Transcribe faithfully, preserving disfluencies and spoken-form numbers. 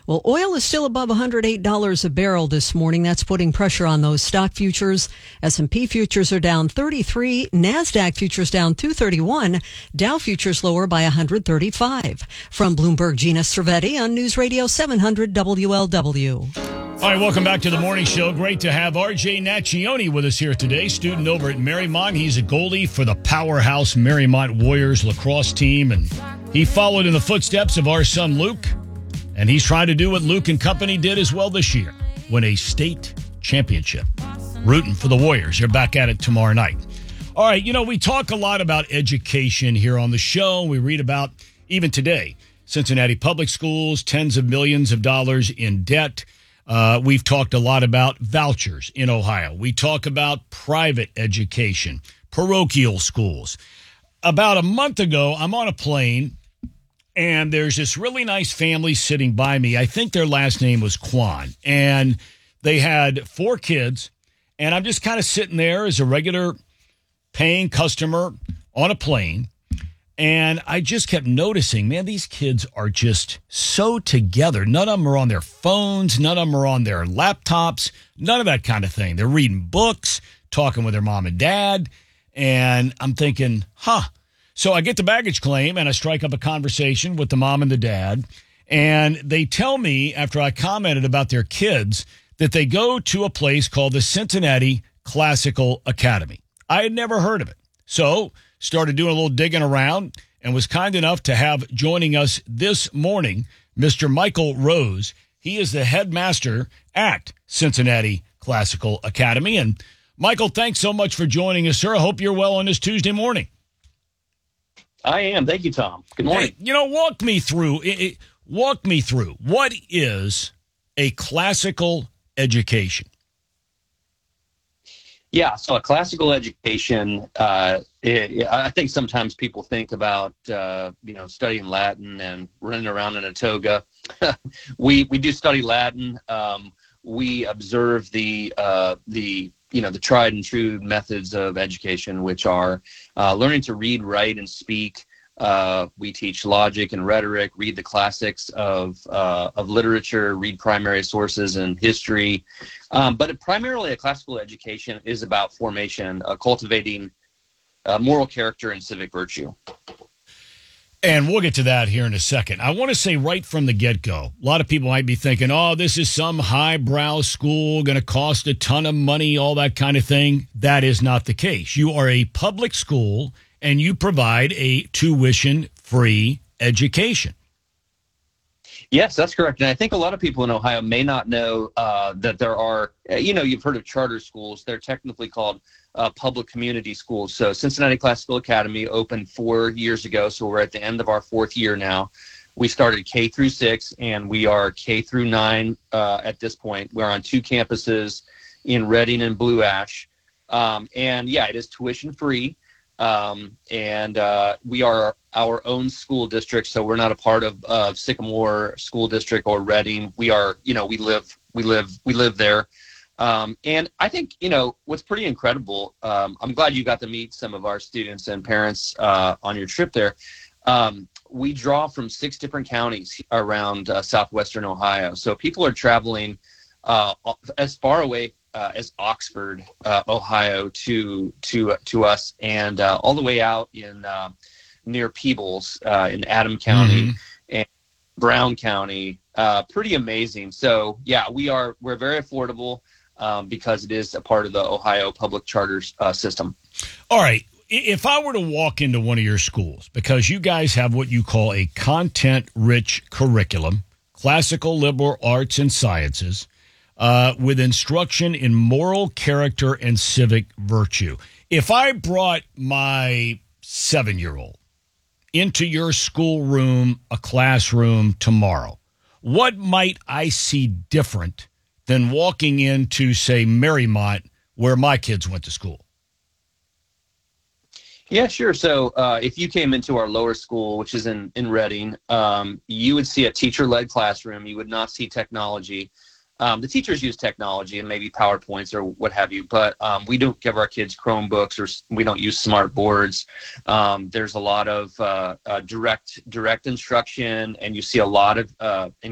Well, oil is still above one hundred eight dollars a barrel this morning. That's putting pressure on those stock futures. S and P futures are down thirty-three. NASDAQ futures down two thirty-one. Dow futures lower by one hundred thirty-five. From Bloomberg, Gina Cervetti on News Radio seven hundred W L W. All right, welcome back to the morning show. Great to have R J Naccioni with us here today, student over at Marymount. He's a goalie for the powerhouse Marymount Warriors lacrosse team, and he followed in the footsteps of our son Luke, and he's trying to do what Luke and company did as well this year, win a state championship. Rooting for the Warriors. They're back at it tomorrow night. All right, you know, we talk a lot about education here on the show. We read about, even today, Cincinnati public schools, tens of millions of dollars in debt. Uh, we've talked a lot about vouchers in Ohio. We talk about private education, parochial schools. About a month ago, I'm on a plane, and there's this really nice family sitting by me. I think their last name was Kwan, and they had four kids, and I'm just kind of sitting there as a regular paying customer on a plane. And I just kept noticing, man, these kids are just so together. None of them are on their phones. None of them are on their laptops. None of that kind of thing. They're reading books, talking with their mom and dad. And I'm thinking, huh. So I get the baggage claim, and I strike up a conversation with the mom and the dad. And they tell me, after I commented about their kids, that they go to a place called the Cincinnati Classical Academy. I had never heard of it. So started doing a little digging around and was kind enough to have joining us this morning Mister Michael Rose. He is the headmaster at Cincinnati Classical Academy. And Michael, thanks so much for joining us, sir. I hope you're well on this Tuesday morning. I am. Thank you, Tom. Good morning. Hey, you know, walk me through, walk me through, what is a classical education? Yeah, so a classical education, uh, it, I think sometimes people think about, uh, you know, studying Latin and running around in a toga. we we do study Latin. Um, we observe the, uh, the you know, the tried and true methods of education, which are uh, learning to read, write, and speak. Uh, we teach logic and rhetoric, read the classics of uh, of literature, read primary sources and history. Um, but it, primarily a classical education is about formation, uh, cultivating uh, moral character and civic virtue. And we'll get to that here in a second. I want to say right from the get-go, a lot of people might be thinking, oh, this is some highbrow school, going to cost a ton of money, all that kind of thing. That is not the case. You are a public school, and you provide a tuition-free education. Yes, that's correct. And I think a lot of people in Ohio may not know uh, that there are, you know, you've heard of charter schools. They're technically called uh, public community schools. So Cincinnati Classical Academy opened four years ago. So we're at the end of our fourth year now. We started K through six, and we are K through nine uh, at this point. We're on two campuses in Reading and Blue Ash. Um, and yeah, it is tuition free. Um, and uh, we are our own school district, so we're not a part of uh, Sycamore School District or Reading. We are, you know, we live, we live, we live there. Um, and I think, you know, what's pretty incredible, um, I'm glad you got to meet some of our students and parents uh, on your trip there. Um, we draw from six different counties around uh, southwestern Ohio. So people are traveling uh, as far away Uh, as Oxford, uh, Ohio, to to to us, and uh, all the way out in uh, near Peebles uh, in Adam County mm-hmm. and Brown County. Uh, pretty amazing. So yeah, we are we're very affordable um, because it is a part of the Ohio public charter uh, system. All right, if I were to walk into one of your schools, because you guys have what you call a content-rich curriculum, classical liberal arts and sciences. Uh, with instruction in moral character and civic virtue. If I brought my seven-year-old into your schoolroom, a classroom tomorrow, what might I see different than walking into, say, Marymount, where my kids went to school? Yeah, sure. So uh, if you came into our lower school, which is in, in Reading, um, you would see a teacher-led classroom. You would not see technology. Um, the teachers use technology and maybe PowerPoints or what have you, but um, we don't give our kids Chromebooks, or we don't use smart boards. Um, there's a lot of uh, uh, direct direct instruction, and you see a lot of uh,